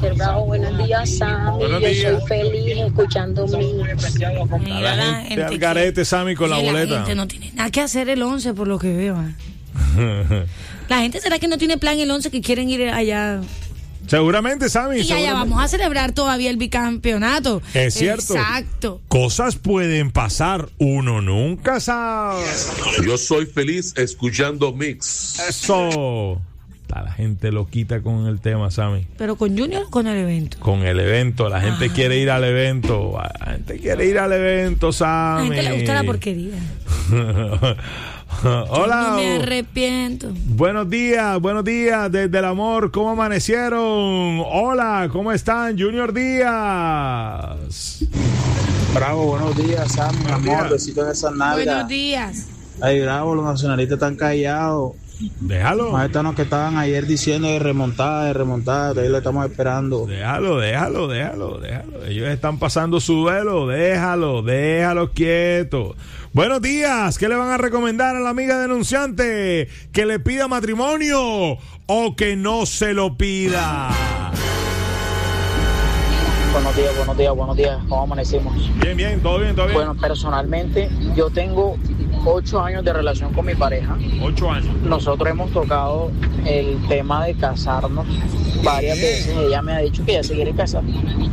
Mr. Bravo. Buenos días, Sammy. Buenos Yo días. soy feliz escuchando Mix. La gente al garete, Sammy, con la boleta. La gente no tiene nada que hacer el 11, por lo que veo. La gente, ¿será que no tiene plan el 11, que quieren ir allá? Seguramente, Sammy. Y allá vamos a celebrar todavía el bicampeonato. Es cierto. Exacto. Cosas pueden pasar, uno nunca sabe. Yo soy feliz escuchando Mix. Eso. Está la gente loquita con el tema, Sammy. ¿Pero con Junior o con el evento? Con el evento, la gente quiere ir al evento. La gente quiere ir al evento, A la Sammy. gente le gusta la porquería. Hola. Yo no me arrepiento. Buenos días desde el amor, ¿cómo amanecieron? Hola, ¿cómo están? Junior Díaz. Bravo, buenos días, Sam, mi amor, besitos de San Navidad. Buenos días. Ay, Bravo, los nacionalistas están callados. Déjalo. Más estos que estaban ayer diciendo de remontada, todavía lo estamos esperando. Déjalo. Ellos están pasando su duelo, déjalo quieto. Buenos días, ¿qué le van a recomendar a la amiga denunciante? ¿Que le pida matrimonio o que no se lo pida? Buenos días, ¿cómo amanecimos? Bien, todo bien. Bueno, personalmente, yo tengo 8 años de relación con mi pareja. 8 años. Nosotros hemos tocado el tema de casarnos varias veces. Ella me ha dicho que ya se quiere casar.